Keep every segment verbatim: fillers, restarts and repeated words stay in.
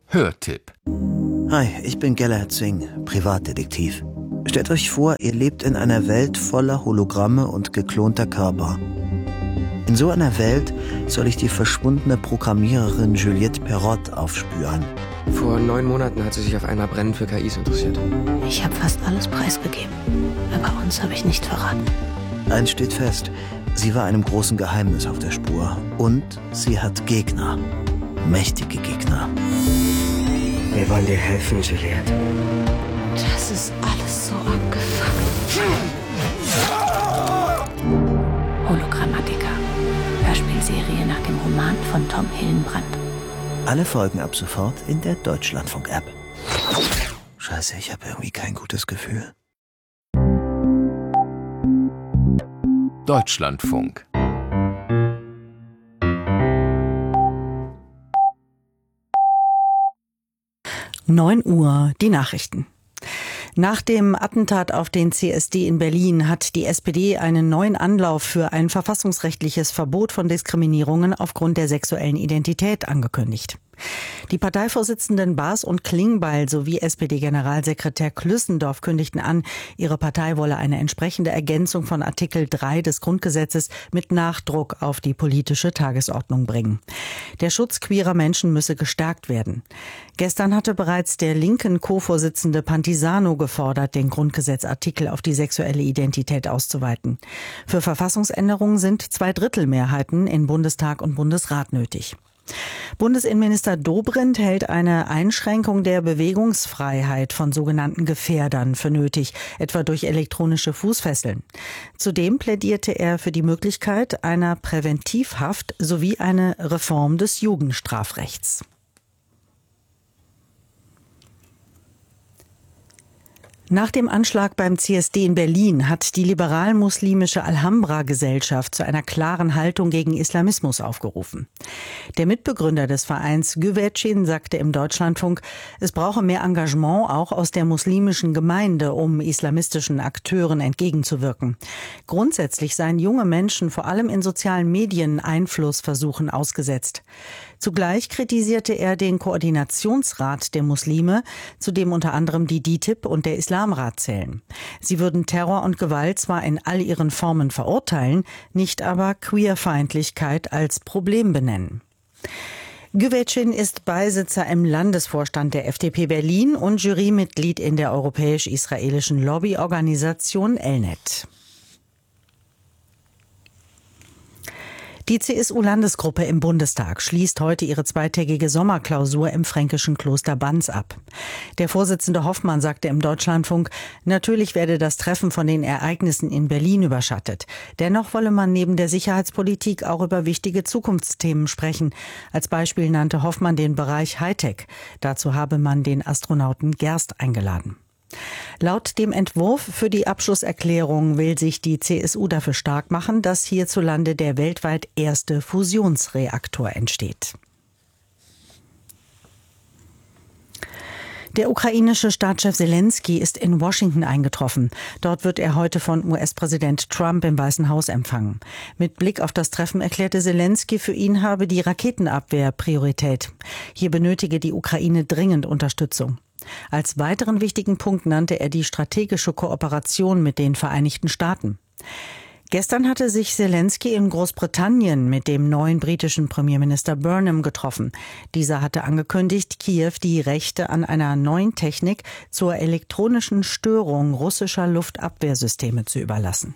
Hörtipp. Hi, ich bin Gellert Singh, Privatdetektiv. Stellt euch vor, ihr lebt in einer Welt voller Hologramme und geklonter Körper. In so einer Welt soll ich die verschwundene Programmiererin Juliette Perrott aufspüren. Vor neun Monaten hat sie sich auf einmal brennend für K Is interessiert. Ich habe fast alles preisgegeben, aber uns habe ich nicht verraten. Eins steht fest, sie war einem großen Geheimnis auf der Spur. Und sie hat Gegner. Mächtige Gegner. Wir wollen dir helfen, Juliette. Das ist alles so abgefuckt. Hologrammatica. Hörspielserie nach dem Roman von Tom Hillenbrand. Alle Folgen ab sofort in der Deutschlandfunk-App. Scheiße, ich habe irgendwie kein gutes Gefühl. Deutschlandfunk. neun Uhr, die Nachrichten. Nach dem Attentat auf den C S D in Berlin hat die S P D einen neuen Anlauf für ein verfassungsrechtliches Verbot von Diskriminierungen aufgrund der sexuellen Identität angekündigt. Die Parteivorsitzenden Baas und Klingbeil sowie S P D-Generalsekretär Klüssendorf kündigten an, ihre Partei wolle eine entsprechende Ergänzung von Artikel drei des Grundgesetzes mit Nachdruck auf die politische Tagesordnung bringen. Der Schutz queerer Menschen müsse gestärkt werden. Gestern hatte bereits der linken Co-Vorsitzende Pantisano gefordert, den Grundgesetzartikel auf die sexuelle Identität auszuweiten. Für Verfassungsänderungen sind Zweidrittelmehrheiten in Bundestag und Bundesrat nötig. Bundesinnenminister Dobrindt hält eine Einschränkung der Bewegungsfreiheit von sogenannten Gefährdern für nötig, etwa durch elektronische Fußfesseln. Zudem plädierte er für die Möglichkeit einer Präventivhaft sowie eine Reform des Jugendstrafrechts. Nach dem Anschlag beim C S D in Berlin hat die liberal-muslimische Alhambra-Gesellschaft zu einer klaren Haltung gegen Islamismus aufgerufen. Der Mitbegründer des Vereins Güveçin sagte im Deutschlandfunk, es brauche mehr Engagement auch aus der muslimischen Gemeinde, um islamistischen Akteuren entgegenzuwirken. Grundsätzlich seien junge Menschen vor allem in sozialen Medien Einflussversuchen ausgesetzt. Zugleich kritisierte er den Koordinationsrat der Muslime, zu dem unter anderem die D I T I B und der Islamrat zählen. Sie würden Terror und Gewalt zwar in all ihren Formen verurteilen, nicht aber Queerfeindlichkeit als Problem benennen. Güveçin ist Beisitzer im Landesvorstand der F D P Berlin und Jurymitglied in der europäisch-israelischen Lobbyorganisation Elnet. Die C S U-Landesgruppe im Bundestag schließt heute ihre zweitägige Sommerklausur im fränkischen Kloster Banz ab. Der Vorsitzende Hoffmann sagte im Deutschlandfunk, natürlich werde das Treffen von den Ereignissen in Berlin überschattet. Dennoch wolle man neben der Sicherheitspolitik auch über wichtige Zukunftsthemen sprechen. Als Beispiel nannte Hoffmann den Bereich Hightech. Dazu habe man den Astronauten Gerst eingeladen. Laut dem Entwurf für die Abschlusserklärung will sich die C S U dafür stark machen, dass hierzulande der weltweit erste Fusionsreaktor entsteht. Der ukrainische Staatschef Selenskyj ist in Washington eingetroffen. Dort wird er heute von U S-Präsident Trump im Weißen Haus empfangen. Mit Blick auf das Treffen erklärte Selenskyj, für ihn habe die Raketenabwehr Priorität. Hier benötige die Ukraine dringend Unterstützung. Als weiteren wichtigen Punkt nannte er die strategische Kooperation mit den Vereinigten Staaten. Gestern hatte sich Selenskyj in Großbritannien mit dem neuen britischen Premierminister Burnham getroffen. Dieser hatte angekündigt, Kiew die Rechte an einer neuen Technik zur elektronischen Störung russischer Luftabwehrsysteme zu überlassen.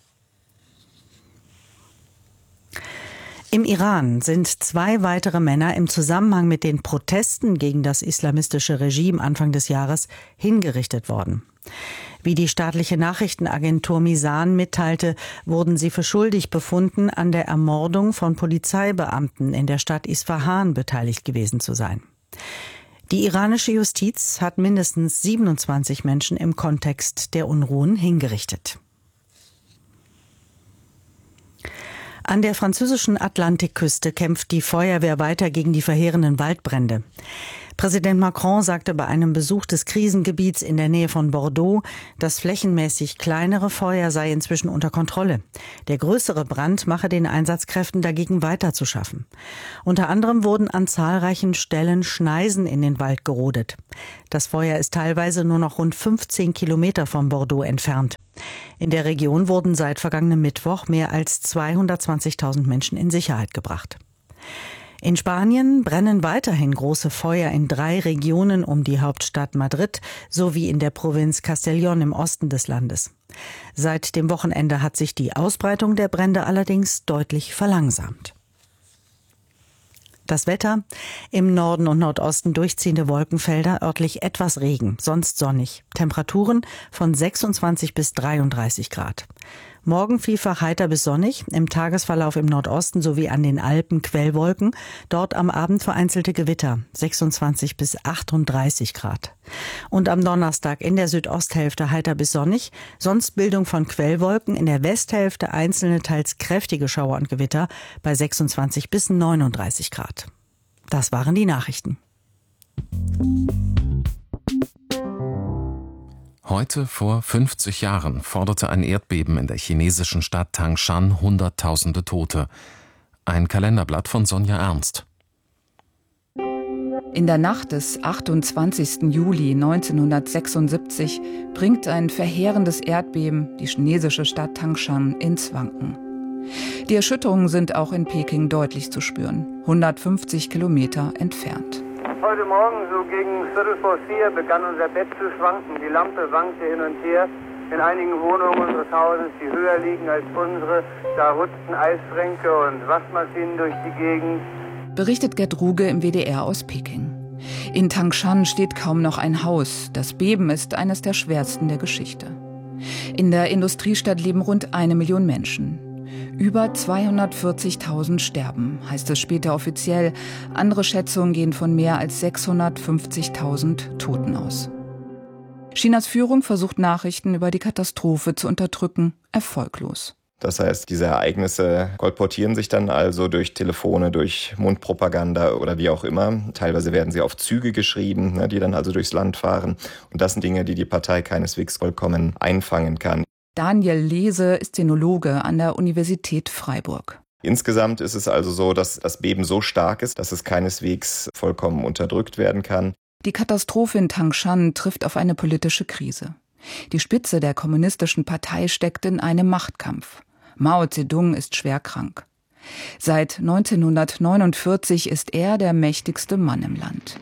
Im Iran sind zwei weitere Männer im Zusammenhang mit den Protesten gegen das islamistische Regime Anfang des Jahres hingerichtet worden. Wie die staatliche Nachrichtenagentur Misan mitteilte, wurden sie für schuldig befunden, an der Ermordung von Polizeibeamten in der Stadt Isfahan beteiligt gewesen zu sein. Die iranische Justiz hat mindestens siebenundzwanzig Menschen im Kontext der Unruhen hingerichtet. An der französischen Atlantikküste kämpft die Feuerwehr weiter gegen die verheerenden Waldbrände. Präsident Macron sagte bei einem Besuch des Krisengebiets in der Nähe von Bordeaux, das flächenmäßig kleinere Feuer sei inzwischen unter Kontrolle. Der größere Brand mache den Einsatzkräften dagegen weiter zu schaffen. Unter anderem wurden an zahlreichen Stellen Schneisen in den Wald gerodet. Das Feuer ist teilweise nur noch rund fünfzehn Kilometer von Bordeaux entfernt. In der Region wurden seit vergangenem Mittwoch mehr als zweihundertzwanzigtausend Menschen in Sicherheit gebracht. In Spanien brennen weiterhin große Feuer in drei Regionen um die Hauptstadt Madrid sowie in der Provinz Castellón im Osten des Landes. Seit dem Wochenende hat sich die Ausbreitung der Brände allerdings deutlich verlangsamt. Das Wetter: im Norden und Nordosten durchziehende Wolkenfelder, örtlich etwas Regen, sonst sonnig. Temperaturen von sechsundzwanzig bis dreiunddreißig Grad. Morgen vielfach heiter bis sonnig, im Tagesverlauf im Nordosten sowie an den Alpen Quellwolken, dort am Abend vereinzelte Gewitter, sechsundzwanzig bis achtunddreißig Grad. Und am Donnerstag in der Südosthälfte heiter bis sonnig, sonst Bildung von Quellwolken, in der Westhälfte einzelne teils kräftige Schauer und Gewitter bei sechsundzwanzig bis neununddreißig Grad. Das waren die Nachrichten. Heute vor fünfzig Jahren forderte ein Erdbeben in der chinesischen Stadt Tangshan Hunderttausende Tote. Ein Kalenderblatt von Sonja Ernst. In der Nacht des achtundzwanzigsten Juli neunzehnhundertsechsundsiebzig bringt ein verheerendes Erdbeben die chinesische Stadt Tangshan ins Wanken. Die Erschütterungen sind auch in Peking deutlich zu spüren, hundertfünfzig Kilometer entfernt. Heute Morgen, so gegen Viertel vor vier, begann unser Bett zu schwanken. Die Lampe wankte hin und her. In einigen Wohnungen unseres Hauses, die höher liegen als unsere, da rutschten Eisschränke und Waschmaschinen durch die Gegend. Berichtet Gerd Ruge im W D R aus Peking. In Tangshan steht kaum noch ein Haus. Das Beben ist eines der schwersten der Geschichte. In der Industriestadt leben rund eine Million Menschen. Über zweihundertvierzigtausend sterben, heißt es später offiziell. Andere Schätzungen gehen von mehr als sechshundertfünfzigtausend Toten aus. Chinas Führung versucht, Nachrichten über die Katastrophe zu unterdrücken, erfolglos. Das heißt, diese Ereignisse kolportieren sich dann also durch Telefone, durch Mundpropaganda oder wie auch immer. Teilweise werden sie auf Züge geschrieben, die dann also durchs Land fahren. Und das sind Dinge, die die Partei keineswegs vollkommen einfangen kann. Daniel Lese ist Sinologe an der Universität Freiburg. Insgesamt ist es also so, dass das Beben so stark ist, dass es keineswegs vollkommen unterdrückt werden kann. Die Katastrophe in Tangshan trifft auf eine politische Krise. Die Spitze der kommunistischen Partei steckt in einem Machtkampf. Mao Zedong ist schwer krank. Seit neunzehnhundertneunundvierzig ist er der mächtigste Mann im Land.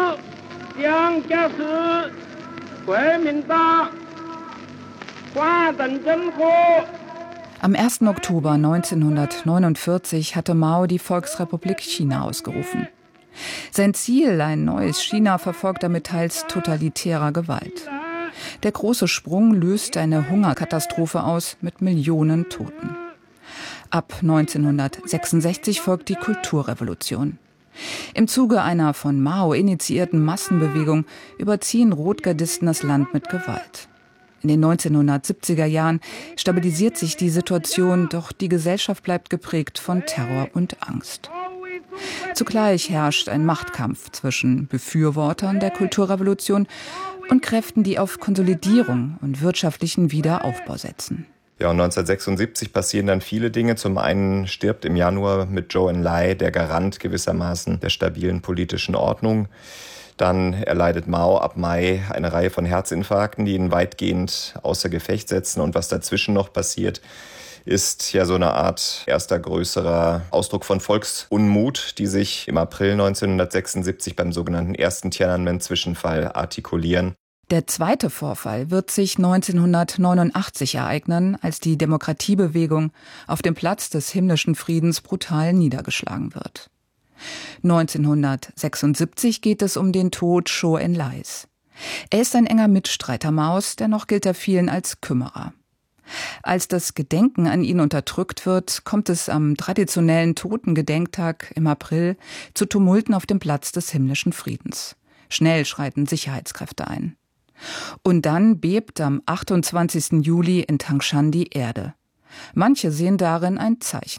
Am ersten Oktober neunzehnhundertneunundvierzig hatte Mao die Volksrepublik China ausgerufen. Sein Ziel, ein neues China, verfolgt er mit teils totalitärer Gewalt. Der große Sprung löste eine Hungerkatastrophe aus mit Millionen Toten. Ab neunzehnhundertsechsundsechzig folgt die Kulturrevolution. Im Zuge einer von Mao initiierten Massenbewegung überziehen Rotgardisten das Land mit Gewalt. In den neunzehnhundertsiebziger Jahren stabilisiert sich die Situation, doch die Gesellschaft bleibt geprägt von Terror und Angst. Zugleich herrscht ein Machtkampf zwischen Befürwortern der Kulturrevolution und Kräften, die auf Konsolidierung und wirtschaftlichen Wiederaufbau setzen. Ja, und neunzehnhundertsechsundsiebzig passieren dann viele Dinge. Zum einen stirbt im Januar mit Zhou Enlai der Garant gewissermaßen der stabilen politischen Ordnung. Dann erleidet Mao ab Mai eine Reihe von Herzinfarkten, die ihn weitgehend außer Gefecht setzen. Und was dazwischen noch passiert, ist ja so eine Art erster größerer Ausdruck von Volksunmut, die sich im April neunzehnhundertsechsundsiebzig beim sogenannten ersten Tiananmen-Zwischenfall artikulieren. Der zweite Vorfall wird sich neunzehnhundertneunundachtzig ereignen, als die Demokratiebewegung auf dem Platz des himmlischen Friedens brutal niedergeschlagen wird. neunzehnhundertsechsundsiebzig geht es um den Tod Zhou Enlais. Er ist ein enger Mitstreiter Maos, dennoch gilt er vielen als Kümmerer. Als das Gedenken an ihn unterdrückt wird, kommt es am traditionellen Totengedenktag im April zu Tumulten auf dem Platz des himmlischen Friedens. Schnell schreiten Sicherheitskräfte ein. Und dann bebt am achtundzwanzigsten Juli in Tangshan die Erde. Manche sehen darin ein Zeichen.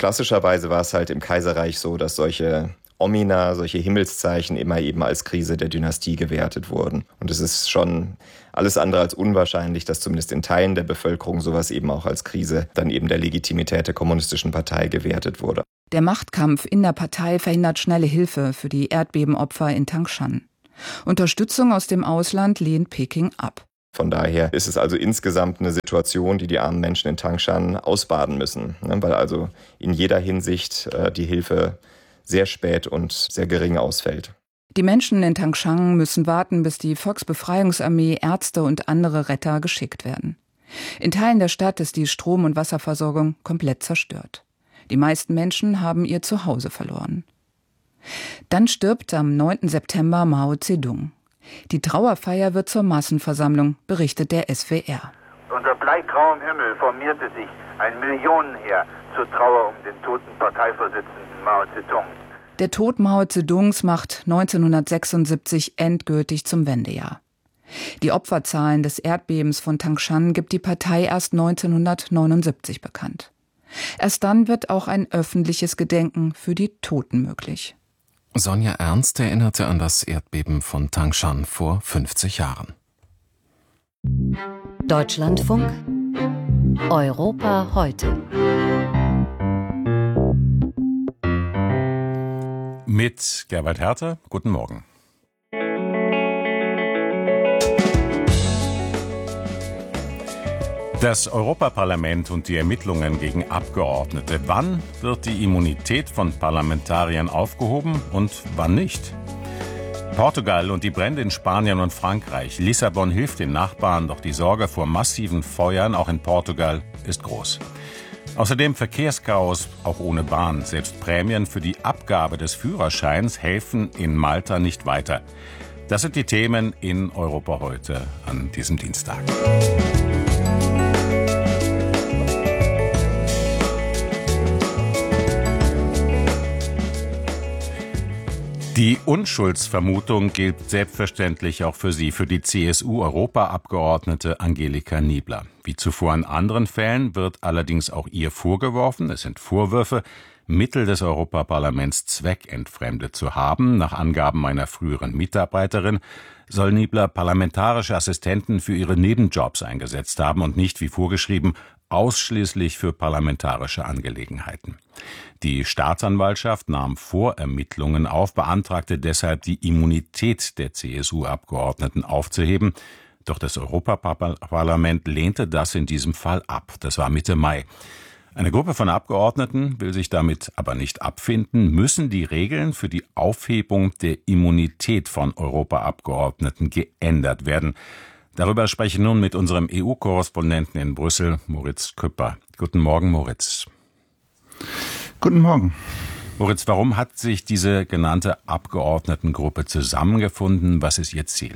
klassischerweise war es halt im Kaiserreich so, dass solche Omina, solche Himmelszeichen immer eben als Krise der Dynastie gewertet wurden. Und es ist schon alles andere als unwahrscheinlich, dass zumindest in Teilen der Bevölkerung sowas eben auch als Krise dann eben der Legitimität der kommunistischen Partei gewertet wurde. Der Machtkampf in der Partei verhindert schnelle Hilfe für die Erdbebenopfer in Tangshan. Unterstützung aus dem Ausland lehnt Peking ab. Von daher ist es also insgesamt eine Situation, die die armen Menschen in Tangshan ausbaden müssen, weil also in jeder Hinsicht die Hilfe sehr spät und sehr gering ausfällt. Die Menschen in Tangshan müssen warten, bis die Volksbefreiungsarmee, Ärzte und andere Retter geschickt werden. In Teilen der Stadt ist die Strom- und Wasserversorgung komplett zerstört. Die meisten Menschen haben ihr Zuhause verloren. Dann stirbt am neunten September Mao Zedong. Die Trauerfeier wird zur Massenversammlung, berichtet der S W R. Unter bleigrauem Himmel formierte sich ein Millionenheer zur Trauer um den toten Parteivorsitzenden Mao Zedong. Der Tod Mao Zedongs macht neunzehnhundertsechsundsiebzig endgültig zum Wendejahr. Die Opferzahlen des Erdbebens von Tangshan gibt die Partei erst neunzehnhundertneunundsiebzig bekannt. Erst dann wird auch ein öffentliches Gedenken für die Toten möglich. Sonja Ernst erinnerte an das Erdbeben von Tangshan vor fünfzig Jahren. Deutschlandfunk Europa heute. Mit Gerwald Herter, guten Morgen. Das Europaparlament und die Ermittlungen gegen Abgeordnete. Wann wird die Immunität von Parlamentariern aufgehoben und wann nicht? Portugal und die Brände in Spanien und Frankreich. Lissabon hilft den Nachbarn, doch die Sorge vor massiven Feuern, auch in Portugal, ist groß. Außerdem Verkehrschaos, auch ohne Bahn. Selbst Prämien für die Abgabe des Führerscheins helfen in Malta nicht weiter. Das sind die Themen in Europa heute an diesem Dienstag. Die Unschuldsvermutung gilt selbstverständlich auch für sie, für die C S U-Europaabgeordnete Angelika Niebler. Wie zuvor in anderen Fällen wird allerdings auch ihr vorgeworfen, es sind Vorwürfe, Mittel des Europaparlaments zweckentfremdet zu haben. Nach Angaben einer früheren Mitarbeiterin soll Niebler parlamentarische Assistenten für ihre Nebenjobs eingesetzt haben und nicht, wie vorgeschrieben, ausschließlich für parlamentarische Angelegenheiten. Die Staatsanwaltschaft nahm Vorermittlungen auf, beantragte deshalb, die Immunität der C S U-Abgeordneten aufzuheben. Doch das Europaparlament lehnte das in diesem Fall ab. Das war Mitte Mai. Eine Gruppe von Abgeordneten will sich damit aber nicht abfinden. Müssen die Regeln für die Aufhebung der Immunität von Europaabgeordneten geändert werden? Darüber spreche ich nun mit unserem E U-Korrespondenten in Brüssel, Moritz Küpper. Guten Morgen, Moritz. Guten Morgen. Moritz, warum hat sich diese genannte Abgeordnetengruppe zusammengefunden? Was ist ihr Ziel?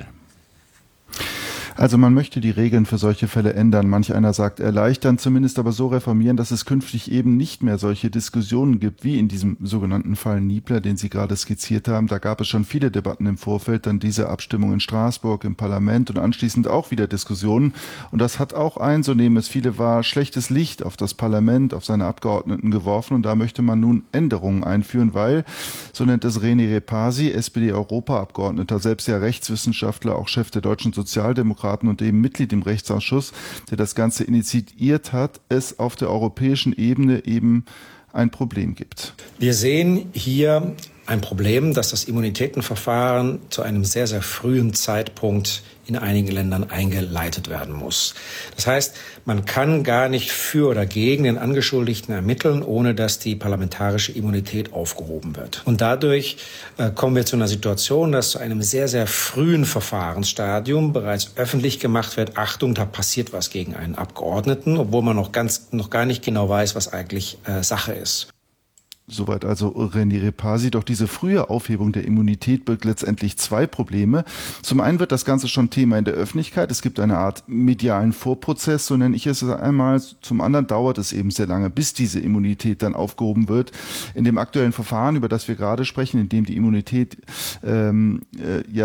Also man möchte die Regeln für solche Fälle ändern. Manch einer sagt erleichtern, zumindest aber so reformieren, dass es künftig eben nicht mehr solche Diskussionen gibt, wie in diesem sogenannten Fall Niebler, den Sie gerade skizziert haben. Da gab es schon viele Debatten im Vorfeld, dann diese Abstimmung in Straßburg im Parlament und anschließend auch wieder Diskussionen. Und das hat auch ein, so nehmen es viele wahr, schlechtes Licht auf das Parlament, auf seine Abgeordneten geworfen. Und da möchte man nun Änderungen einführen, weil, so nennt es René Repasi, S P D-Europaabgeordneter, selbst ja Rechtswissenschaftler, auch Chef der deutschen Sozialdemokraten, und eben Mitglied im Rechtsausschuss, der das Ganze initiiert hat, es auf der europäischen Ebene eben ein Problem gibt. Wir sehen hier ein Problem, dass das Immunitätenverfahren zu einem sehr, sehr frühen Zeitpunkt in einigen Ländern eingeleitet werden muss. Das heißt, man kann gar nicht für oder gegen den Angeschuldigten ermitteln, ohne dass die parlamentarische Immunität aufgehoben wird. Und dadurch äh, kommen wir zu einer Situation, dass zu einem sehr, sehr frühen Verfahrensstadium bereits öffentlich gemacht wird, Achtung, da passiert was gegen einen Abgeordneten, obwohl man noch ganz, noch gar nicht genau weiß, was eigentlich äh, Sache ist. Soweit also René Repasi. Doch diese frühe Aufhebung der Immunität birgt letztendlich zwei Probleme. Zum einen wird das Ganze schon Thema in der Öffentlichkeit. Es gibt eine Art medialen Vorprozess, so nenne ich es einmal. Zum anderen dauert es eben sehr lange, bis diese Immunität dann aufgehoben wird. In dem aktuellen Verfahren, über das wir gerade sprechen, in dem die Immunität ähm, äh, ja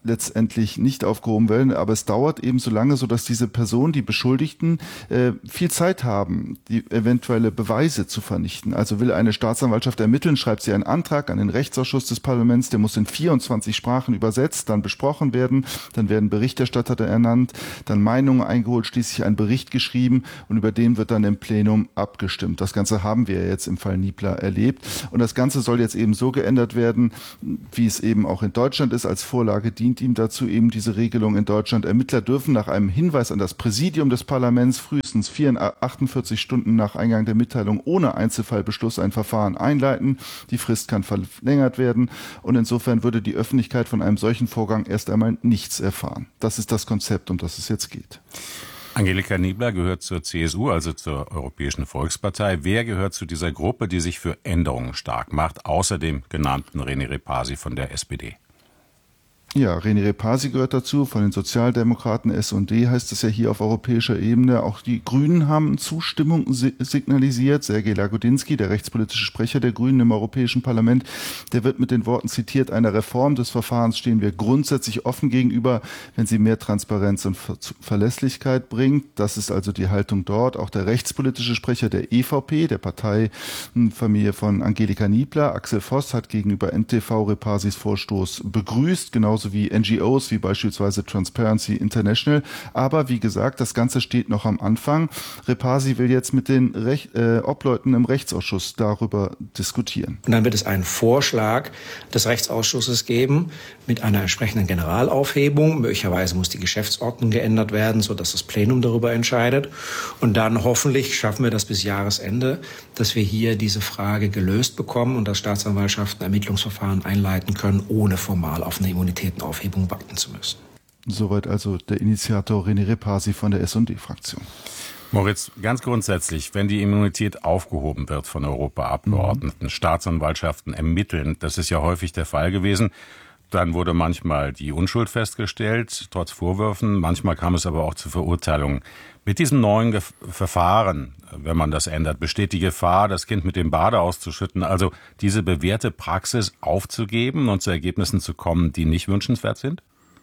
letztendlich nicht aufgehoben werden, aber es dauert eben so lange, sodass diese Personen, die Beschuldigten, äh, viel Zeit haben, die eventuelle Beweise zu vernichten. Also will eine Staatsanwaltschaft ermitteln, schreibt sie einen Antrag an den Rechtsausschuss des Parlaments, der muss in vierundzwanzig Sprachen übersetzt, dann besprochen werden, dann werden Berichterstatter ernannt, dann Meinungen eingeholt, schließlich ein Bericht geschrieben und über den wird dann im Plenum abgestimmt. Das Ganze haben wir jetzt im Fall Niebler erlebt und das Ganze soll jetzt eben so geändert werden, wie es eben auch in Deutschland ist. Als Vorlage dient ihm dazu eben diese Regelung in Deutschland. Ermittler dürfen nach einem Hinweis an das Präsidium des Parlaments frühestens achtundvierzig Stunden nach Eingang der Mitteilung ohne Einzelfallbeschluss ein Verfahren einleiten. Die Frist kann verlängert werden und insofern würde die Öffentlichkeit von einem solchen Vorgang erst einmal nichts erfahren. Das ist das Konzept, um das es jetzt geht. Angelika Niebler gehört zur C S U, also zur Europäischen Volkspartei. Wer gehört zu dieser Gruppe, die sich für Änderungen stark macht, außer dem genannten René Repasi von der S P D? Ja, René Repasi gehört dazu, von den Sozialdemokraten, S und D heißt es ja hier auf europäischer Ebene. Auch die Grünen haben Zustimmung signalisiert. Sergej Lagodinsky, der rechtspolitische Sprecher der Grünen im Europäischen Parlament, der wird mit den Worten zitiert, einer Reform des Verfahrens stehen wir grundsätzlich offen gegenüber, wenn sie mehr Transparenz und Verlässlichkeit bringt. Das ist also die Haltung dort. Auch der rechtspolitische Sprecher der E V P, der Parteienfamilie von Angelika Niebler, Axel Voss, hat gegenüber N T V Repasis Vorstoß begrüßt, genauso wie N G Os, wie beispielsweise Transparency International. Aber wie gesagt, das Ganze steht noch am Anfang. Repasi will jetzt mit den Rech- äh, Obleuten im Rechtsausschuss darüber diskutieren. Und dann wird es einen Vorschlag des Rechtsausschusses geben mit einer entsprechenden Generalaufhebung. Möglicherweise muss die Geschäftsordnung geändert werden, sodass das Plenum darüber entscheidet. Und dann hoffentlich schaffen wir das bis Jahresende, dass wir hier diese Frage gelöst bekommen und dass Staatsanwaltschaften Ermittlungsverfahren einleiten können, ohne formal auf eine Immunitätenaufhebung warten zu müssen. Soweit also der Initiator René Repasi von der S und D-Fraktion. Moritz, ganz grundsätzlich, wenn die Immunität aufgehoben wird von Europaabgeordneten, mhm. Staatsanwaltschaften ermitteln, das ist ja häufig der Fall gewesen, dann wurde manchmal die Unschuld festgestellt, trotz Vorwürfen, manchmal kam es aber auch zu Verurteilungen. Mit diesem neuen Ge- Verfahren, wenn man das ändert, besteht die Gefahr, das Kind mit dem Bade auszuschütten, also diese bewährte Praxis aufzugeben und zu Ergebnissen zu kommen, die nicht wünschenswert sind?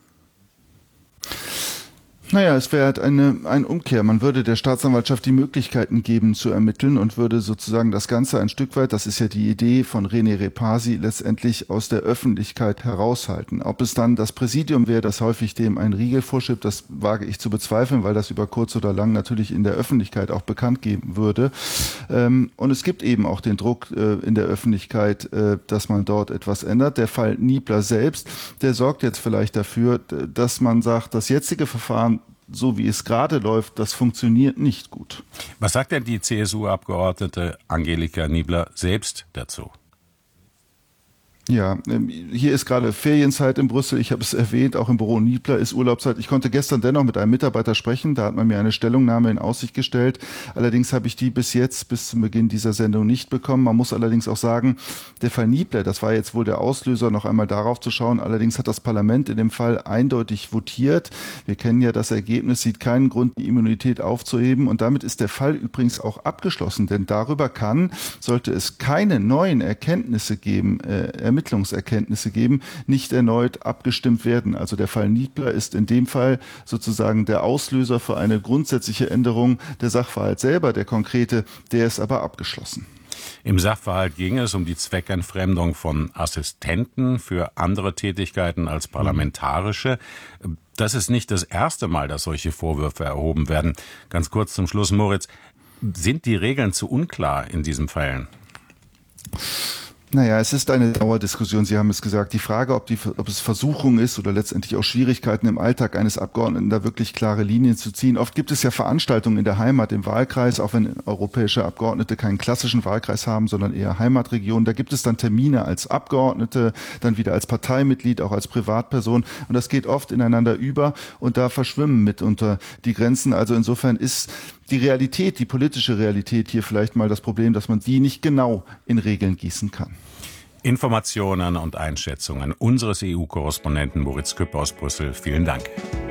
Naja, es wäre halt eine, eine Umkehr. Man würde der Staatsanwaltschaft die Möglichkeiten geben zu ermitteln und würde sozusagen das Ganze ein Stück weit, das ist ja die Idee von René Repasi, letztendlich aus der Öffentlichkeit heraushalten. Ob es dann das Präsidium wäre, das häufig dem einen Riegel vorschiebt, das wage ich zu bezweifeln, weil das über kurz oder lang natürlich in der Öffentlichkeit auch bekannt geben würde. Und es gibt eben auch den Druck in der Öffentlichkeit, dass man dort etwas ändert. Der Fall Niebler selbst, der sorgt jetzt vielleicht dafür, dass man sagt, das jetzige Verfahren, so wie es gerade läuft, das funktioniert nicht gut. Was sagt denn die C S U-Abgeordnete Angelika Niebler selbst dazu? Ja, hier ist gerade Ferienzeit in Brüssel. Ich habe es erwähnt, auch im Büro Niebler ist Urlaubszeit. Ich konnte gestern dennoch mit einem Mitarbeiter sprechen. Da hat man mir eine Stellungnahme in Aussicht gestellt. Allerdings habe ich die bis jetzt, bis zum Beginn dieser Sendung nicht bekommen. Man muss allerdings auch sagen, der Fall Niebler, das war jetzt wohl der Auslöser, noch einmal darauf zu schauen. Allerdings hat das Parlament in dem Fall eindeutig votiert. Wir kennen ja das Ergebnis, sieht keinen Grund, die Immunität aufzuheben. Und damit ist der Fall übrigens auch abgeschlossen. Denn darüber kann, sollte es keine neuen Erkenntnisse geben, äh, Ermittlungserkenntnisse geben, nicht erneut abgestimmt werden. Also der Fall Niebler ist in dem Fall sozusagen der Auslöser für eine grundsätzliche Änderung. Der Sachverhalt selber, der konkrete, der ist aber abgeschlossen. Im Sachverhalt ging es um die Zweckentfremdung von Assistenten für andere Tätigkeiten als parlamentarische. Das ist nicht das erste Mal, dass solche Vorwürfe erhoben werden. Ganz kurz zum Schluss, Moritz, sind die Regeln zu unklar in diesen Fällen? Naja, es ist eine Dauerdiskussion. Sie haben es gesagt. Die Frage, ob, die, ob es Versuchung ist oder letztendlich auch Schwierigkeiten im Alltag eines Abgeordneten, da wirklich klare Linien zu ziehen. Oft gibt es ja Veranstaltungen in der Heimat, im Wahlkreis, auch wenn europäische Abgeordnete keinen klassischen Wahlkreis haben, sondern eher Heimatregionen. Da gibt es dann Termine als Abgeordnete, dann wieder als Parteimitglied, auch als Privatperson. Und das geht oft ineinander über und da verschwimmen mitunter die Grenzen. Also insofern ist die Realität, die politische Realität hier vielleicht mal das Problem, dass man die nicht genau in Regeln gießen kann. Informationen und Einschätzungen unseres E U-Korrespondenten Moritz Küpper aus Brüssel. Vielen Dank.